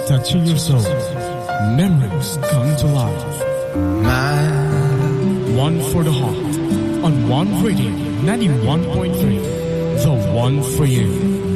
touching your soul. Memories come to life. One for the heart on One Radio 91.3. The one for you.